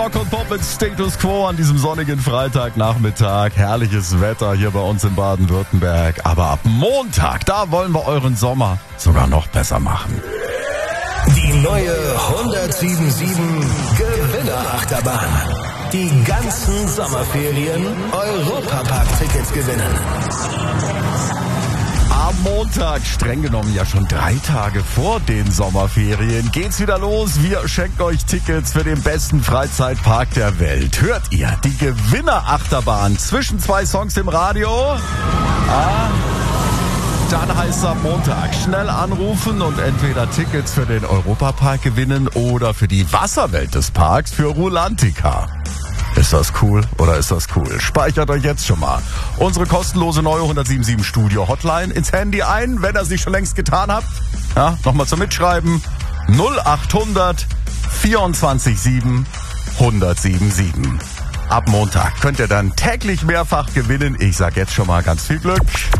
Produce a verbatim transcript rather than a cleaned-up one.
Rock und Pop mit Status Quo an diesem sonnigen Freitagnachmittag. Herrliches Wetter hier bei uns in Baden-Württemberg. Aber ab Montag, da wollen wir euren Sommer sogar noch besser machen. Die neue hundertsieben Gewinner-Achterbahn. Die ganzen Sommerferien Europapark-Tickets gewinnen. Am Montag, streng genommen ja schon drei Tage vor den Sommerferien, geht's wieder los. Wir schenken euch Tickets für den besten Freizeitpark der Welt. Hört ihr die Gewinner-Achterbahn zwischen zwei Songs im Radio? Ah, dann heißt es am Montag schnell anrufen und entweder Tickets für den Europapark gewinnen oder für die Wasserwelt des Parks für Rulantica. Ist das cool oder ist das cool? Speichert euch jetzt schon mal unsere kostenlose neue hundertsiebenundsiebzig Studio Hotline ins Handy ein, wenn ihr es nicht schon längst getan habt. Ja, nochmal zum Mitschreiben. null achthundert vierundzwanzig sieben hundertsiebenundsiebzig. Ab Montag könnt ihr dann täglich mehrfach gewinnen. Ich sag jetzt schon mal ganz viel Glück.